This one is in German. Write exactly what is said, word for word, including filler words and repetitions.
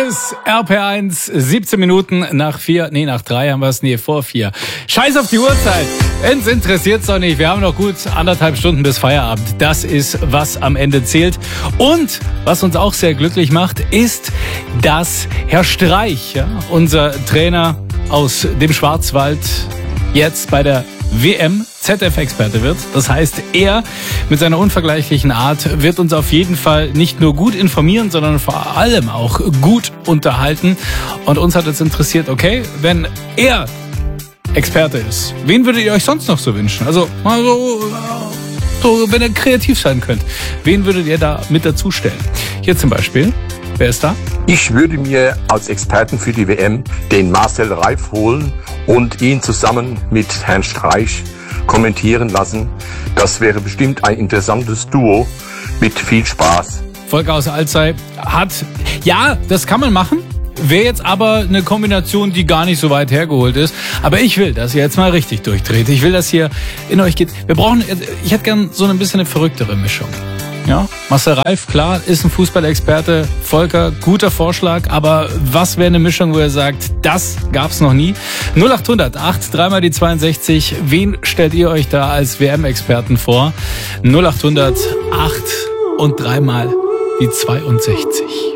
ist R P R eins, siebzehn Minuten nach vier, nee, nach drei haben wir es, nee, vor vier. Scheiß auf die Uhrzeit, uns interessiert's doch nicht. Wir haben noch gut anderthalb Stunden bis Feierabend. Das ist, was am Ende zählt. Und was uns auch sehr glücklich macht, ist, dass Herr Streich, ja, unser Trainer aus dem Schwarzwald, jetzt bei der W M Z F-Experte wird. Das heißt, er mit seiner unvergleichlichen Art wird uns auf jeden Fall nicht nur gut informieren, sondern vor allem auch gut unterhalten. Und uns hat jetzt interessiert, okay, wenn er Experte ist, wen würdet ihr euch sonst noch so wünschen? Also mal so, so wenn ihr kreativ sein könnt, wen würdet ihr da mit dazustellen? Hier zum Beispiel, wer ist da? Ich würde mir als Experten für die W M den Marcel Reif holen und ihn zusammen mit Herrn Streich kommentieren lassen. Das wäre bestimmt ein interessantes Duo mit viel Spaß. Volker aus Alzey hat, ja, das kann man machen. Wäre jetzt aber eine Kombination, die gar nicht so weit hergeholt ist. Aber ich will, dass ihr jetzt mal richtig durchdreht. Ich will, dass hier in euch geht. Wir brauchen, ich hätte gern so ein bisschen eine verrücktere Mischung. Ja, Marcel Reif, klar, ist ein Fußballexperte. Volker, guter Vorschlag. Aber was wäre eine Mischung, wo ihr sagt, das gab's noch nie? null acht hundert acht, dreimal die zweiundsechzig. Wen stellt ihr euch da als W M-Experten vor? null acht hundert acht und dreimal die zweiundsechzig.